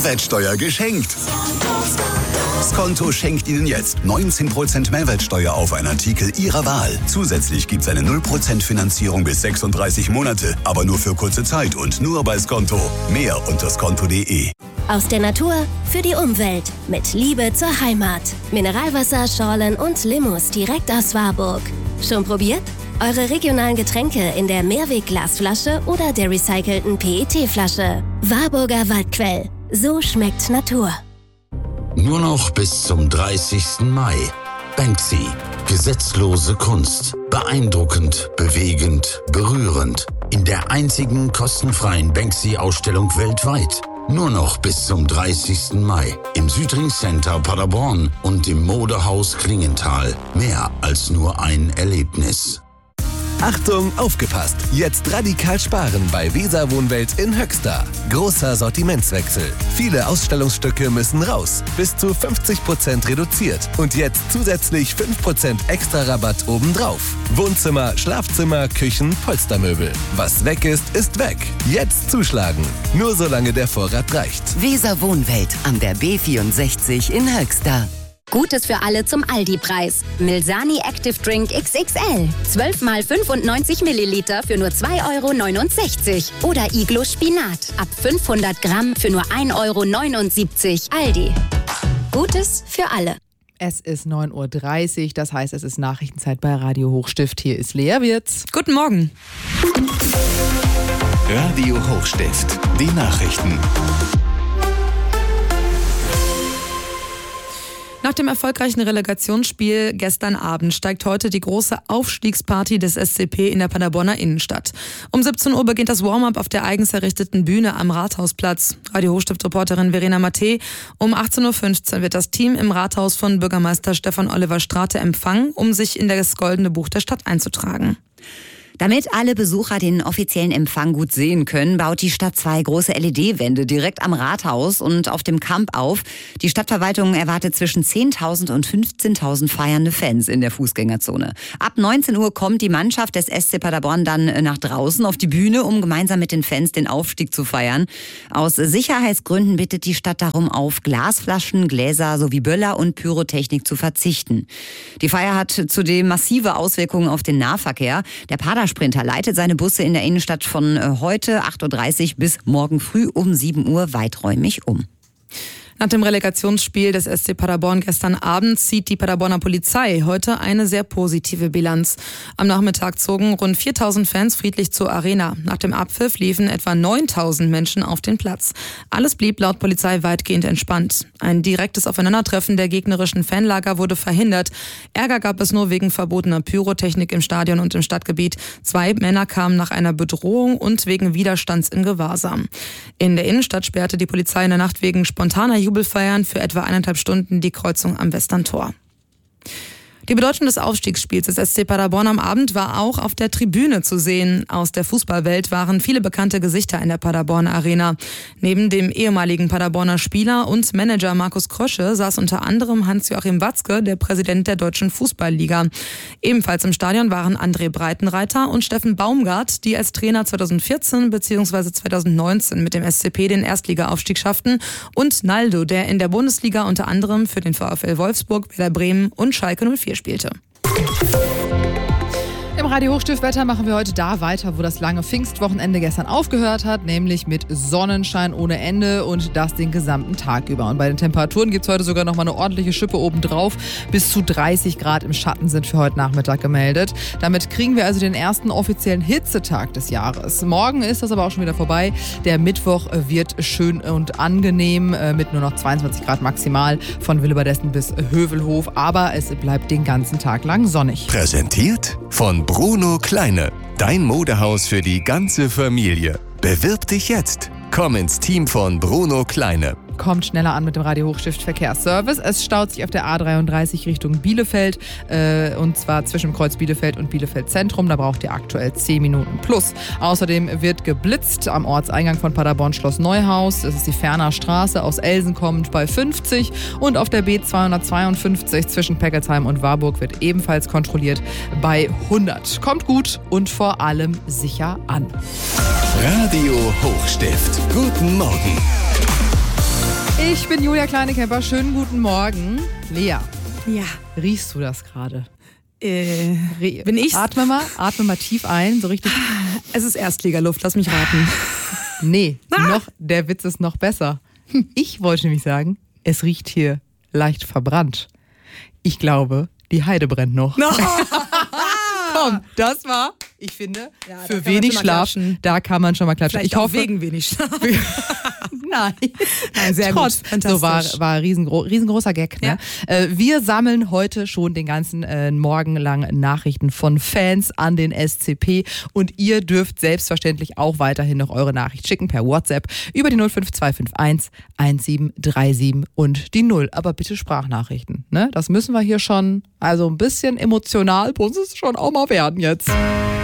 Mehrwertsteuer geschenkt. Skonto schenkt Ihnen jetzt 19% Mehrwertsteuer auf einen Artikel Ihrer Wahl. Zusätzlich gibt es eine 0% Finanzierung bis 36 Monate, aber nur für kurze Zeit und nur bei Skonto. Mehr unter skonto.de. Aus der Natur für die Umwelt. Mit Liebe zur Heimat. Mineralwasser, Schorlen und Limous direkt aus Warburg. Schon probiert? Eure regionalen Getränke in der Mehrwegglasflasche oder der recycelten PET-Flasche. Warburger Waldquell. So schmeckt Natur. Nur noch bis zum 30. Mai. Banksy. Gesetzlose Kunst. Beeindruckend, bewegend, berührend. In der einzigen kostenfreien Banksy-Ausstellung weltweit. Nur noch bis zum 30. Mai. Im Südring Center Paderborn und im Modehaus Klingenthal. Mehr als nur ein Erlebnis. Achtung, aufgepasst! Jetzt radikal sparen bei Weser Wohnwelt in Höxter. Großer Sortimentswechsel. Viele Ausstellungsstücke müssen raus. Bis zu 50% reduziert. Und jetzt zusätzlich 5% extra Rabatt obendrauf. Wohnzimmer, Schlafzimmer, Küchen, Polstermöbel. Was weg ist, ist weg. Jetzt zuschlagen. Nur solange der Vorrat reicht. Weser Wohnwelt an der B64 in Höxter. Gutes für alle zum Aldi-Preis. Milsani Active Drink XXL. 12 mal 95 Milliliter für nur 2,69 €. Oder Iglo Spinat. Ab 500 Gramm für nur 1,79 €. Aldi. Gutes für alle. Es ist 9:30 Uhr, das heißt, es ist Nachrichtenzeit bei Radio Hochstift. Hier ist Lea Wirz. Guten Morgen. Radio Hochstift, die Nachrichten. Nach dem erfolgreichen Relegationsspiel gestern Abend steigt heute die große Aufstiegsparty des SCP in der Paderborner Innenstadt. Um 17 Uhr beginnt das Warm-up auf der eigens errichteten Bühne am Rathausplatz. Radio Hochstift-Reporterin Verena Matte. Um 18:15 Uhr wird das Team im Rathaus von Bürgermeister Stefan Oliver Strate empfangen, um sich in das Goldene Buch der Stadt einzutragen. Damit alle Besucher den offiziellen Empfang gut sehen können, baut die Stadt 2 große LED-Wände direkt am Rathaus und auf dem Kamp auf. Die Stadtverwaltung erwartet zwischen 10.000 und 15.000 feiernde Fans in der Fußgängerzone. Ab 19 Uhr kommt die Mannschaft des SC Paderborn dann nach draußen auf die Bühne, um gemeinsam mit den Fans den Aufstieg zu feiern. Aus Sicherheitsgründen bittet die Stadt darum, auf Glasflaschen, Gläser sowie Böller und Pyrotechnik zu verzichten. Die Feier hat zudem massive Auswirkungen auf den Nahverkehr. Der Sprinter leitet seine Busse in der Innenstadt von heute 8:30 Uhr bis morgen früh um 7 Uhr weiträumig um. Nach dem Relegationsspiel des SC Paderborn gestern Abend zieht die Paderborner Polizei heute eine sehr positive Bilanz. Am Nachmittag zogen rund 4.000 Fans friedlich zur Arena. Nach dem Abpfiff liefen etwa 9.000 Menschen auf den Platz. Alles blieb laut Polizei weitgehend entspannt. Ein direktes Aufeinandertreffen der gegnerischen Fanlager wurde verhindert. Ärger gab es nur wegen verbotener Pyrotechnik im Stadion und im Stadtgebiet. 2 Männer kamen nach einer Bedrohung und wegen Widerstands in Gewahrsam. In der Innenstadt sperrte die Polizei in der Nacht wegen spontaner Jubelfeiern für etwa 1,5 Stunden die Kreuzung am Westerntor. Die Bedeutung des Aufstiegsspiels des SC Paderborn am Abend war auch auf der Tribüne zu sehen. Aus der Fußballwelt waren viele bekannte Gesichter in der Paderborner Arena. Neben dem ehemaligen Paderborner Spieler und Manager Markus Krösche saß unter anderem Hans-Joachim Watzke, der Präsident der Deutschen Fußballliga. Ebenfalls im Stadion waren André Breitenreiter und Steffen Baumgart, die als Trainer 2014 bzw. 2019 mit dem SCP den Erstligaaufstieg schafften, und Naldo, der in der Bundesliga unter anderem für den VfL Wolfsburg, Werder Bremen und Schalke 04 spielte. Im Radio Hochstiftwetter machen wir heute da weiter, wo das lange Pfingstwochenende gestern aufgehört hat, nämlich mit Sonnenschein ohne Ende und das den gesamten Tag über. Und bei den Temperaturen gibt es heute sogar noch mal eine ordentliche Schippe obendrauf. Bis zu 30 Grad im Schatten sind für heute Nachmittag gemeldet. Damit kriegen wir also den ersten offiziellen Hitzetag des Jahres. Morgen ist das aber auch schon wieder vorbei. Der Mittwoch wird schön und angenehm mit nur noch 22 Grad maximal von Wilberdessen bis Hövelhof. Aber es bleibt den ganzen Tag lang sonnig. Präsentiert von Bruno Kleine, dein Modehaus für die ganze Familie. Bewirb dich jetzt. Komm ins Team von Bruno Kleine. Kommt schneller an mit dem Radio Hochstift Verkehrsservice. Es staut sich auf der A33 Richtung Bielefeld, und zwar zwischen Kreuz Bielefeld und Bielefeld Zentrum. Da braucht ihr aktuell 10 Minuten plus. Außerdem wird geblitzt am Ortseingang von Paderborn Schloss Neuhaus. Das ist die Ferner Straße aus Elsen kommend bei 50. Und auf der B252 zwischen Peckelsheim und Warburg wird ebenfalls kontrolliert bei 100. Kommt gut und vor allem sicher an. Radio Hochstift. Guten Morgen. Ich bin Julia Kleinekemper. Schönen guten Morgen. Lea. Ja. Riechst du das gerade? Bin ich's? Atme mal tief ein, so richtig. Es ist Erstligaluft, lass mich raten. Nee, der Witz ist noch besser. Ich wollte nämlich sagen, es riecht hier leicht verbrannt. Ich glaube, die Heide brennt noch. No. Komm, das war, ich finde, Ja, für wenig Schlaf, da kann man schon mal klatschen. Vielleicht ich hoffe, wegen wenig Schlaf. Nein, sehr Trotz, gut. Fantastisch. So war riesengroßer Gag. Ne? Wir sammeln heute schon den ganzen Morgen lang Nachrichten von Fans an den SCP und ihr dürft selbstverständlich auch weiterhin noch eure Nachricht schicken per WhatsApp über die 05251 1737 und die 0. Aber bitte Sprachnachrichten. Ne? Das müssen wir hier schon, also ein bisschen emotional, bei uns ist es schon auch mal werden jetzt.